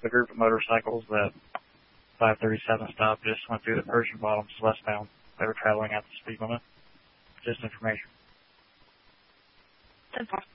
the group of motorcycles that 537 stopped just went through the Persian Bottoms westbound. They were traveling at the speed limit. Just information. 10-4.